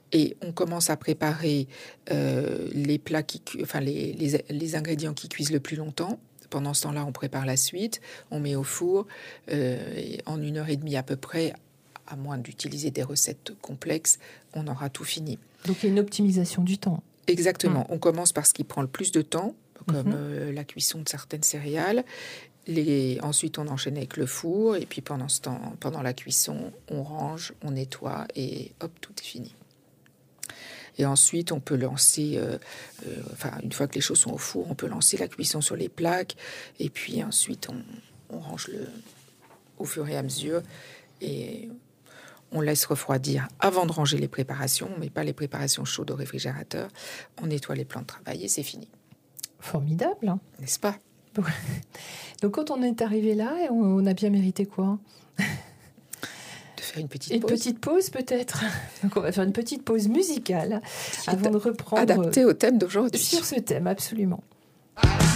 Et on commence à préparer les plats les ingrédients qui cuisent le plus longtemps. Pendant ce temps-là, on prépare la suite, on met au four en 1 heure et demie à peu près, à moins d'utiliser des recettes complexes, on aura tout fini. Donc il y a une optimisation du temps. Exactement. On commence par ce qui prend le plus de temps, comme la cuisson de certaines céréales. Ensuite, on enchaîne avec le four, et puis pendant la cuisson, on range, on nettoie, et hop, tout est fini. Et ensuite, on peut lancer, une fois que les choses sont au four, on peut lancer la cuisson sur les plaques. Et puis ensuite, on range au fur et à mesure. Et on laisse refroidir avant de ranger les préparations. On ne met pas les préparations chaudes au réfrigérateur. On nettoie les plans de travail et c'est fini. Formidable. N'est-ce pas ? Donc quand on est arrivé là, on a bien mérité quoi ? De faire une petite pause. Une petite pause peut-être. Donc on va faire une petite pause musicale avant de reprendre. Adaptée au thème d'aujourd'hui. Sur ce thème, absolument.